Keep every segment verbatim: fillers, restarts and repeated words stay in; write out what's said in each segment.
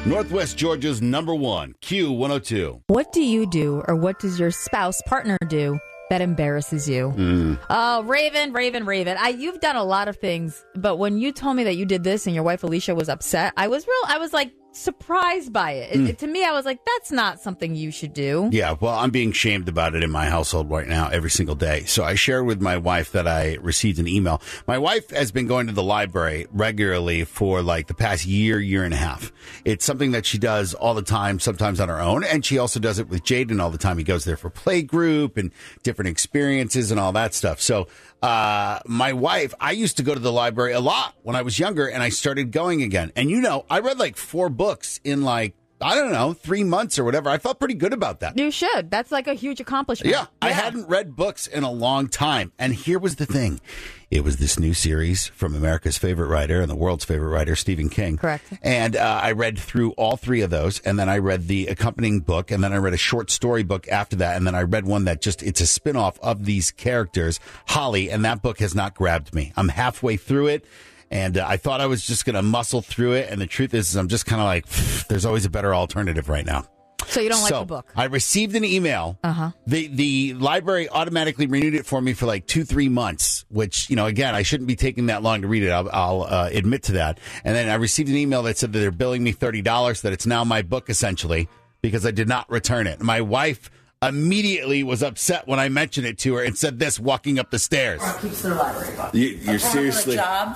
Northwest Georgia's number one, Q one oh two. What do you do, or what does your spouse, partner do that embarrasses you? Mm. Oh, Raven, Raven, Raven. I, you've done a lot of things, but when you told me that you did this and your wife Alicia was upset, I was real, I was like surprised by it. Mm. it. To me, I was like, that's not something you should do. Yeah, well, I'm being shamed about it in my household right now every single day. So I shared with my wife that I received an email. My wife has been going to the library regularly for like the past year, year and a half. It's something that she does all the time, sometimes on her own. And she also does it with Jaden all the time. He goes there for play group and different experiences and all that stuff. So uh, my wife, I used to go to the library a lot when I was younger, and I started going again. And you know, I read like four books in like, I don't know, three months or whatever. I felt pretty good about that. You should. That's like a huge accomplishment. Yeah, yeah, I hadn't read books in a long time. And here was the thing. It was this new series from America's favorite writer and the world's favorite writer, Stephen King. Correct. And uh, I read through all three of those. And then I read the accompanying book. And then I read a short story book after that. And then I read one that just, it's a spinoff of these characters, Holly. And that book has not grabbed me. I'm halfway through it. And uh, I thought I was just going to muscle through it. And the truth is, is I'm just kind of like, there's always a better alternative right now. So you don't so like the book? I received an email. Uh-huh. The the library automatically renewed it for me for like two, three months, which, you know, again, I shouldn't be taking that long to read it. I'll, I'll uh, admit to that. And then I received an email that said that they're billing me thirty dollars, that it's now my book, essentially, because I did not return it. My wife immediately was upset when I mentioned it to her and said this walking up the stairs. Or keeps their library book. You, you're seriously... A job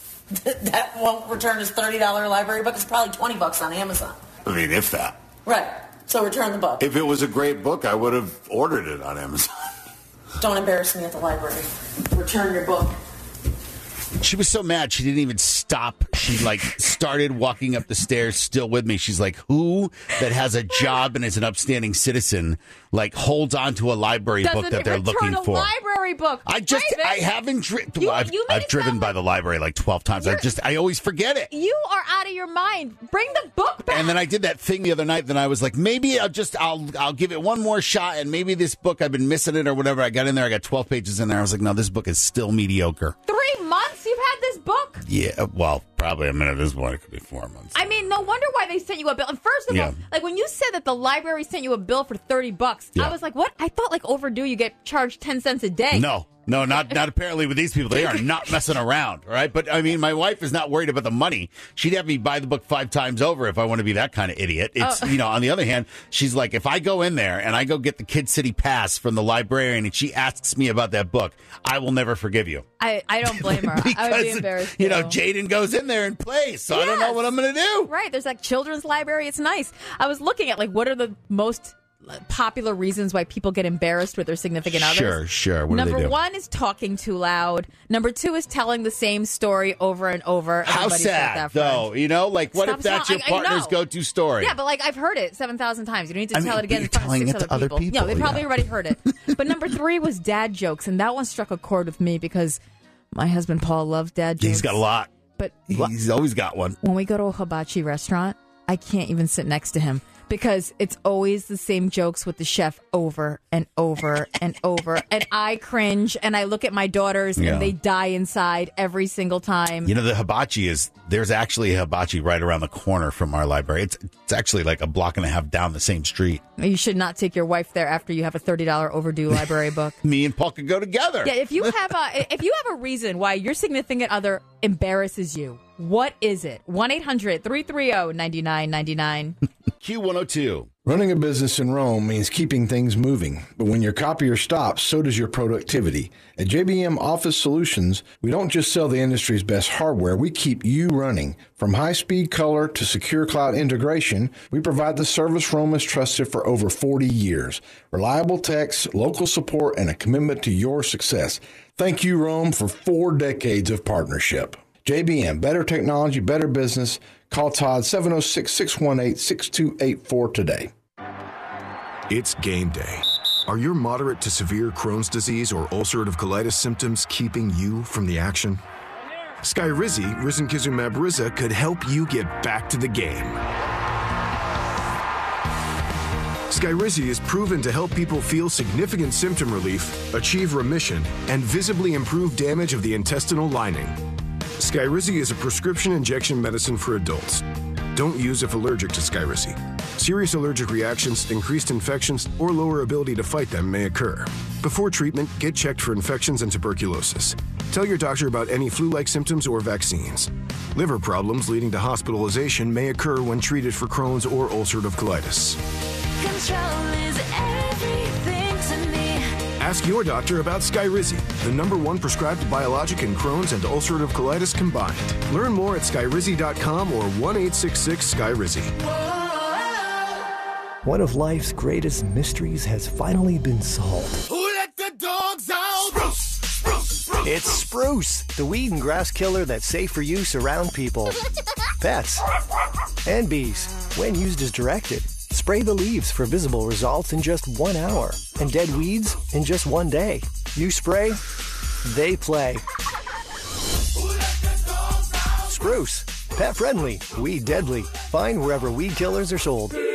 that won't return his thirty dollars library book. It's probably twenty bucks on Amazon. I mean, if that. Right. So return the book. If it was a great book, I would have ordered it on Amazon. Don't embarrass me at the library. Return your book. She was so mad she didn't even stop. She like started walking up the stairs still with me. She's like, who that has a job and is an upstanding citizen like holds on to a library Doesn't book that they're looking a for? Library book. I just Raven, I haven't driven. You- I've, you made I've it driven sound by like- the library like twelve times. I You're- just I always forget it. You are out of your mind. Bring the book back. And then I did that thing the other night. Then I was like, maybe I'll just I'll I'll give it one more shot, and maybe this book, I've been missing it or whatever. I got in there, I got twelve pages in there. I was like, no, this book is still mediocre. Three months you've had this book? Yeah, well, probably. I mean, at this point, it could be four months. I mean, no wonder why they sent you a bill. And first of Yeah. all, like when you said that the library sent you a bill for thirty bucks, Yeah. I was like, what? I thought like overdue you get charged ten cents a day. No, no, not not apparently with these people. They are not messing around, all right? But, I mean, my wife is not worried about the money. She'd have me buy the book five times over if I want to be that kind of idiot. It's, Oh. you know, on the other hand, she's like, if I go in there and I go get the Kid City Pass from the librarian and she asks me about that book, I will never forgive you. I, I don't blame her. I would be embarrassed. You know, too. Jaden goes in there and plays, so I don't know Yes. what I'm going to do. Right. There's like children's library. It's nice. I was looking at like what are the most popular reasons why people get embarrassed with their significant others. Sure, sure. What Number do they do? one is talking too loud. Number two is telling the same story over and over. How Everybody's got sad, that friend. though. You know, like, what Stop if that's song- your I- I partner's know. go-to story? Yeah, but like I've heard it seven thousand times. You don't need to I tell mean, it again but in you're front of telling six it to other other people. people, No, they probably yeah. already heard it. But number three was dad jokes, and that one struck a chord with me because my husband Paul loves dad jokes. He's got a lot. But He's always got one. when we go to a hibachi restaurant, I can't even sit next to him because it's always the same jokes with the chef over and over and over. And I cringe and I look at my daughters Yeah. and they die inside every single time. You know, the hibachi is, there's actually a hibachi right around the corner from our library. It's it's actually like a block and a half down the same street. You should not take your wife there after you have a thirty dollars overdue library book. Me and Paul could go together. Yeah, if you have a if you have a reason why your significant other embarrasses you, what is it? one eight hundred three three zero nine nine nine nine. Q one oh two. Running a business in Rome means keeping things moving, but when your copier stops, so does your productivity. At J B M Office Solutions, we don't just sell the industry's best hardware, we keep you running. From high-speed color to secure cloud integration, we provide the service Rome has trusted for over forty years. Reliable techs, local support, and a commitment to your success. Thank you, Rome, for four decades of partnership. J B M, better technology, better business. Call Todd seven oh six, six one eight, six two eight four today. It's game day. Are your moderate to severe Crohn's disease or ulcerative colitis symptoms keeping you from the action? Skyrizi, risankizumab Riza, could help you get back to the game. Skyrizi is proven to help people feel significant symptom relief, achieve remission, and visibly improve damage of the intestinal lining. Skyrizi is a prescription injection medicine for adults. Don't use if allergic to Skyrizi. Serious allergic reactions, increased infections, or lower ability to fight them may occur. Before treatment, get checked for infections and tuberculosis. Tell your doctor about any flu-like symptoms or vaccines. Liver problems leading to hospitalization may occur when treated for Crohn's or ulcerative colitis. Control is everything to me. Ask your doctor about Skyrizi, the number one prescribed biologic in Crohn's and ulcerative colitis combined. Learn more at skyrizi dot com or one eight six six Skyrizi. One of life's greatest mysteries has finally been solved. Who let the dogs out? Spruce, spruce, spruce. It's Spruce, the weed and grass killer that's safe for use around people, pets, and bees when used as directed. Spray the leaves for visible results in just one hour and dead weeds in just one day. You spray, they play. Spruce, pet friendly, weed deadly. Find wherever weed killers are sold.